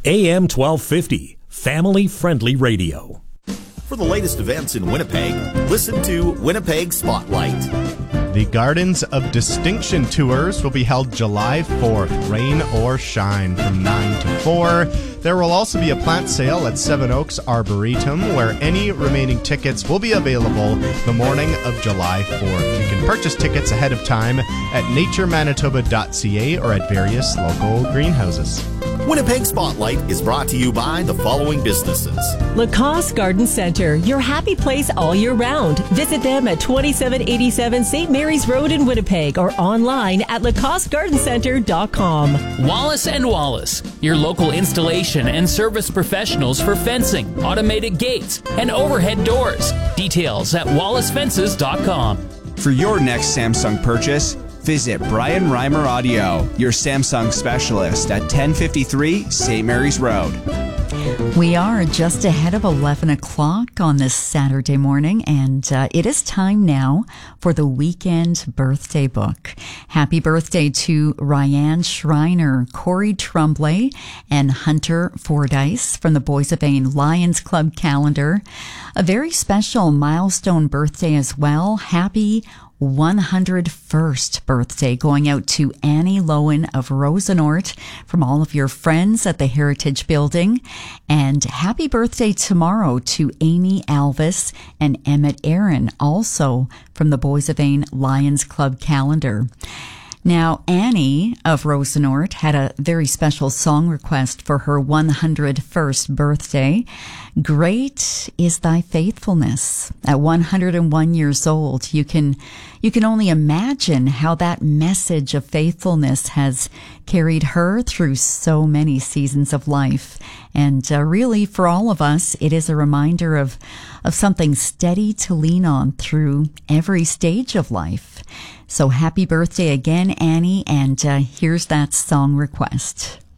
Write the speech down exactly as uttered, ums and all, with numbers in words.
A M twelve fifty, family-friendly radio. For the latest events in Winnipeg, listen to Winnipeg Spotlight. The Gardens of Distinction Tours will be held July fourth, rain or shine, from nine to four. There will also be a plant sale at Seven Oaks Arboretum, where any remaining tickets will be available the morning of July fourth. You can purchase tickets ahead of time at nature manitoba dot c a or at various local greenhouses. Winnipeg Spotlight is brought to you by the following businesses. Lacoste Garden Center, your happy place all year round. Visit them at twenty-seven eighty-seven Saint Mary's Road in Winnipeg or online at lacoste garden center dot com. Wallace and Wallace, your local installation and service professionals for fencing, automated gates, and overhead doors. Details at wallace fences dot com. For your next Samsung purchase, visit Brian Reimer Audio, your Samsung specialist at ten fifty-three Saint Mary's Road. We are just ahead of eleven o'clock on this Saturday morning, and uh, it is time now for the weekend birthday book. Happy birthday to Ryan Schreiner, Corey Tremblay, and Hunter Fordyce from the Boys of Vain Lions Club calendar. A very special milestone birthday as well. Happy one hundred first birthday going out to Annie Lowen of Rosenort from all of your friends at the Heritage Building. And happy birthday tomorrow to Amy Alvis and Emmett Aaron, also from the Boys of Vain Lions Club calendar. Now, Annie of Rosenort had a very special song request for her one hundred first birthday. Great is thy faithfulness. At one hundred one years old, you can you can only imagine how that message of faithfulness has carried her through so many seasons of life. And uh, really, for all of us, it is a reminder of, of something steady to lean on through every stage of life. So happy birthday again, Annie, and uh, here's that song request.